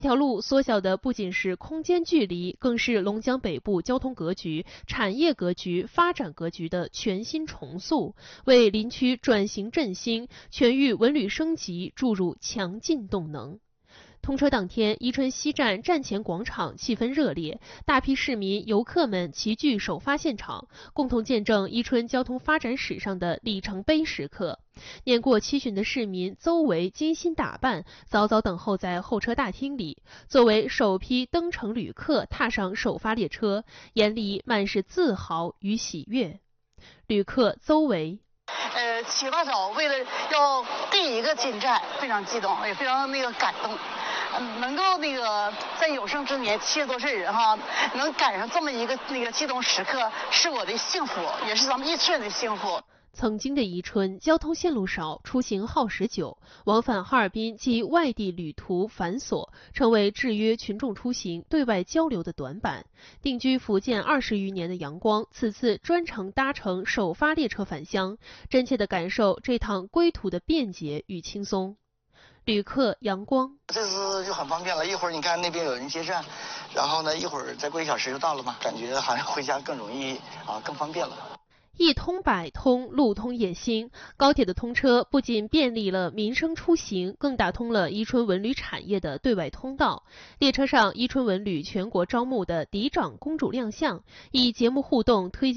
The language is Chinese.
这条路缩小的不仅是空间距离，更是龙江北部交通格局、产业格局、发展格局的全新重塑，为林区转型振兴、全域文旅升级注入强劲动能。通车当天，宜春西站站前广场气氛热烈，大批市民、游客们齐聚首发现场，共同见证宜春交通发展史上的里程碑时刻。年过七旬的市民邹维精心打扮，早早等候在候车大厅里。作为首批登城旅客踏上首发列车，眼里满是自豪与喜悦。旅客邹维。 起大早为了要第一个进站，非常激动，也非常感动。能够在有生之年70多岁人哈，能赶上这么一个激动时刻，是我的幸福，也是咱们宜春人的幸福。 曾经的宜春交通线路少，出行耗时久，往返哈尔滨及外地旅途繁琐，成为制约群众出行、对外交流的短板。定居福建20余年的杨光，此次专程搭乘首发列车返乡，真切地感受这趟归途的便捷与轻松。旅客杨光， 这次就很方便了，一会儿你看那边有人接站，然后呢一会儿再过1小时就到了嘛，感觉好像回家更容易更方便了。 一通百通，路通野心。高铁的通车不仅便利了民生出行，更打通了宜春文旅产业的对外通道。列车上，宜春文旅全国招募的嫡长公主亮相，以节目互动推荐